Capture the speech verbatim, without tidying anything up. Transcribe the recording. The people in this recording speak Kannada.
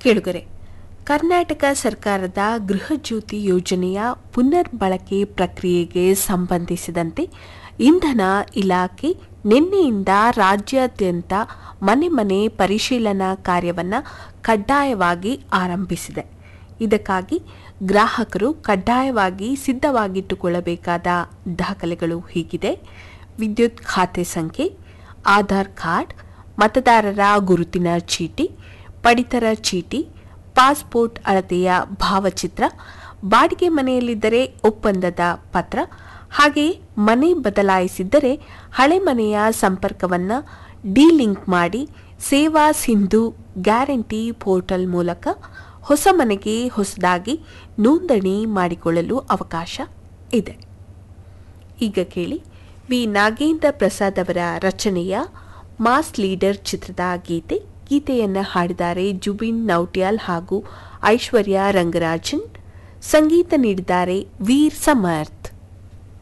ಕೇಳುಗರೆ, ಕರ್ನಾಟಕ ಸರ್ಕಾರದ ಗೃಹಜ್ಯೋತಿ ಯೋಜನೆಯ ಪುನರ್ ಬಳಕೆ ಪ್ರಕ್ರಿಯೆಗೆ ಸಂಬಂಧಿಸಿದಂತೆ ಇಂಧನ ಇಲಾಖೆ ನಿನ್ನೆಯಿಂದ ರಾಜ್ಯಾದ್ಯಂತ ಮನೆ ಮನೆ ಪರಿಶೀಲನಾ ಕಾರ್ಯವನ್ನು ಕಡ್ಡಾಯವಾಗಿ ಆರಂಭಿಸಿದೆ. ಇದಕ್ಕಾಗಿ ಗ್ರಾಹಕರು ಕಡ್ಡಾಯವಾಗಿ ಸಿದ್ಧವಾಗಿಟ್ಟುಕೊಳ್ಳಬೇಕಾದ ದಾಖಲೆಗಳು ಹೀಗಿದೆ: ವಿದ್ಯುತ್ ಖಾತೆ ಸಂಖ್ಯೆ, ಆಧಾರ್ ಕಾರ್ಡ್, ಮತದಾರರ ಗುರುತಿನ ಚೀಟಿ, ಪಡಿತರ ಚೀಟಿ, ಪಾಸ್ಪೋರ್ಟ್ ಅಳತೆಯ ಭಾವಚಿತ್ರ, ಬಾಡಿಗೆ ಮನೆಯಲ್ಲಿದ್ದರೆ ಒಪ್ಪಂದದ ಪತ್ರ, ಹಾಗೆಯೇ ಮನೆ ಬದಲಾಯಿಸಿದ್ದರೆ ಹಳೆ ಮನೆಯ ಸಂಪರ್ಕವನ್ನು ಡಿಲಿಂಕ್ ಮಾಡಿ ಸೇವಾ ಸಿಂಧು ಗ್ಯಾರಂಟಿ ಪೋರ್ಟಲ್ ಮೂಲಕ ಹೊಸ ಮನೆಗೆ ಹೊಸದಾಗಿ ನೋಂದಣಿ ಮಾಡಿಕೊಳ್ಳಲು ಅವಕಾಶ ಇದೆ. ಈಗ ಕೇಳಿ ವಿ ನಾಗೇಂದ್ರ ಪ್ರಸಾದ್ ಅವರ ರಚನೆಯ ಮಾಸ್ ಲೀಡರ್ ಚಿತ್ರದ ಗೀತೆ. ಗೀತೆಯನ್ನು ಹಾಡಿದ್ದಾರೆ ಜುಬಿನ್ ನೌಟಿಯಾಲ್ ಹಾಗೂ ಐಶ್ವರ್ಯ ರಂಗರಾಜನ್. ಸಂಗೀತ ನೀಡಿದ್ದಾರೆ ವೀರ್ ಸಮರ್ಥ್.